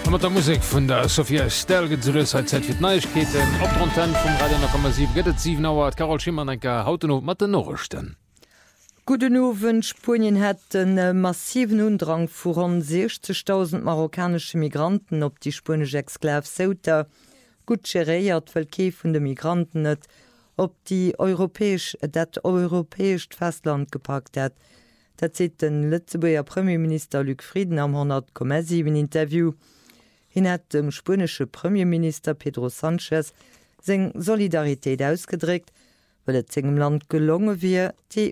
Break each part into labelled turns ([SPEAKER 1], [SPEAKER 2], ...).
[SPEAKER 1] mat der Musik vun der Sophia Stel Zeit fir Neuigkeiten op Content vum Radio,7 gëtt 7 Auer Carol Schimmer enker haututen mat den Norrichten.
[SPEAKER 2] Gute Nowen Spien het den massiven Undrang vu an 60.000 marokkanesche Migranten op die spanische Exklav Ceuta gut geréiert Völke vun de Migranten net op die europäesch Festland gepackt hat. Dat seit den Lützeburger Premierminister Luc Frieden am 100,7 Interview. Hin hat dem spanische Premierminister Pedro Sanchez seg Solidarität ausgedrückt, weil et segem Land gelungen wie die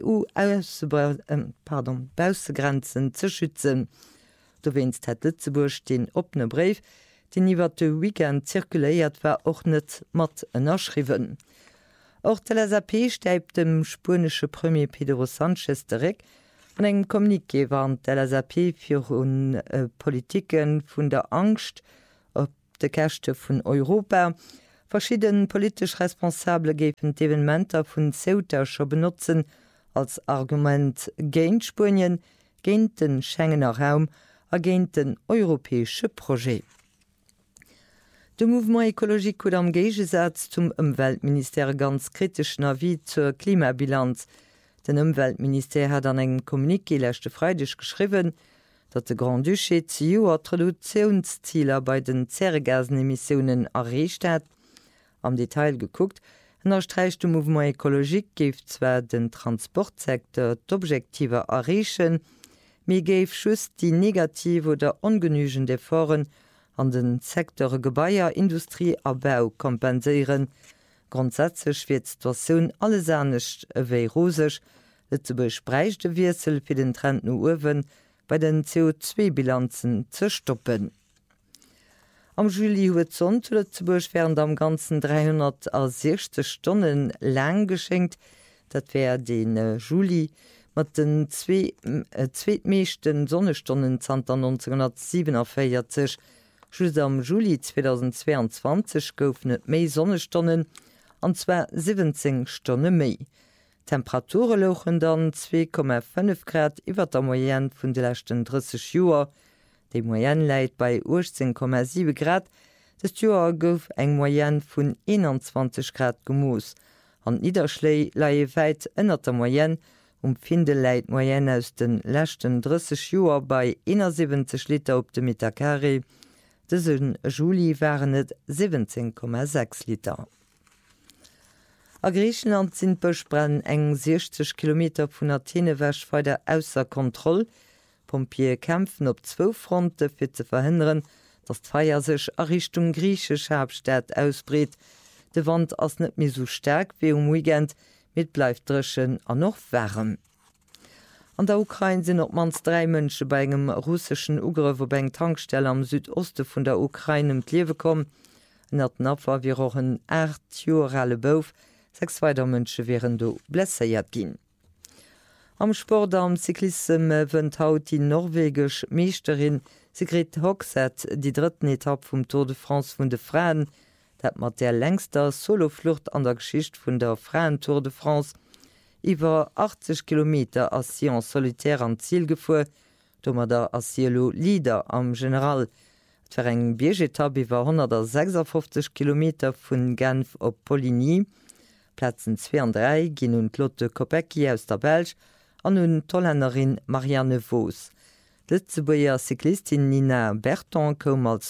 [SPEAKER 2] EU-Bausegrenzen zu schützen. Du wennst hat Lützeburg den opne Brief, den iwwer de Weekend zirkuléiert war och net mat ënnerschriwen. Auch TeleSAP steibt dem spanische Premier Pedro Sanchez direkt an eng Kommuniké warnt TeleSAP fir hun Politiken vun der Angst op de Kächte vun Europa. Verschieden politisch Responsable géfen d'Evenementer vun Ceuta scho benutzen als Argument géint Spanien, géint den Schengener Raum a géint den europäesche Projekt. De Mouvement écologique ou am Geigesatz zum Umweltminister ganz kritischen Avis zur Klimabilanz. Den Umweltminister hat an eng Kommuniké lächte Freitag geschrieben, dat de Grand Duché CU Reduktionszieler bei den Zergasenemissionen erreicht hat. Am Detail geguckt, erstreicht de Mouvement écologique geft zwar den Transportsektor d'Objektive erreichen, mir geif schuss die negative oder ungenügende Efforten an den Sektor Gebäier, Industrie, Abbau kompensieren. Grundsätzlich wird die Situation alles ernst wie rosig. Lützeburg spreicht de Wirsel für den Trend nur Uwen bei den CO2-Bilanzen zu stoppen. Am Juli huet Sonn zu Lützeburg während am ganzen 360 Stunden lang geschenkt. Dat wär den Juli mat den zweetmeeschten Sonnestunden 1947. Schluss am Juli 2022 gouf net méi Sonnestunden an 17 Stunden méi. Temperature lochen dann 2,5 Grad iwwer der Moyenne vun de lechten 30 Joer. De Moyenne läit bei 18,7 Grad. Das Joer gouf eng Moyenne vun 21 Grad gemoos. An Niederschlei laie weit ënner der Moyenne finde läit Moyenne aus den lechten 30 Joer bei 71 Liter op de Meter Carré. Diesen Juli waren het 17,6 Liter. A Griechenland sind Böschbrennen eng 60 Kilometer vun Athene wäsch weiter ausser Kontrolle. Pompier kämpfen op 2 Fronten fir ze verhindern, dass d'Feier sech a Richtung griechisch Hauptstadt ausbreet. De Wand ass net mir so stark wie Weekend mit bleifft dreschen an noch wärm. An der Ukraine sind op mans 3 Mënsche bei engem russischen Ugre, wo eng Tankstelle am Südoste vun der Ukraine im Liewe kom. Net Napfer wie och een 8 Jorale Bouf, 6 weiter Mënsche wären do blässeiert gin. Am Sport am Cyklisme wënd haut die norwegisch Meesterin Sigrid Hogseth die dritten Etappe vum Tour de France vun de Frauen, dat mat der längster Soloflucht an der Geschicht vun der Frauen Tour de France iwwer 80 Kilometer as si an solitär an Ziel gefu, dommer der Asielo Lieder am General. D'wer eng Biergetappe iwwer 156 Kilometer vun Genf op Poligny. Plätzen 2 an 3 ginn hun Lotte Kopecky aus der Belg an hun Tollännerin Marianne Vos. Lützeburger Cyklistin Nina Berton kom als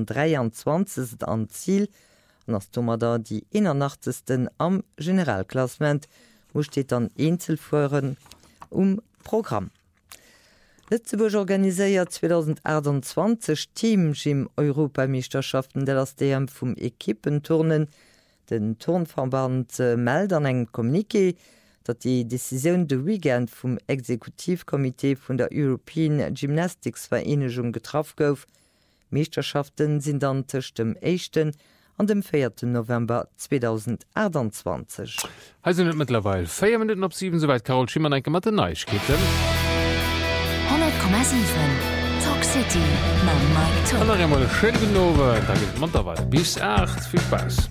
[SPEAKER 2] 123. an Ziel, an ass dommer da die 81. am Generalklassement, wo steht an Einzelfuhren Programm. Lützeburg organiséiert 2028 Team-Gym Europameisterschaften der das DM vum Ekippenturnen. Den Turnverband meldet an eng Kommuniké, dat die Decision de Weekend vum Exekutivkomitee vun der European Gymnastics Vereinigung getroffen gouf. Meisterschaften sind dann zwischen dem 1. an dem 4. November 2028.
[SPEAKER 1] Also nicht mittlerweile 4 Minuten ab 7, soweit Carol Schimmer ein gemachte Neuigkeiten.
[SPEAKER 3] 100,7 Talk City, Mike Talk.
[SPEAKER 1] Und dann einmal schön genug, da geht es Montag bis 8. Viel Spaß.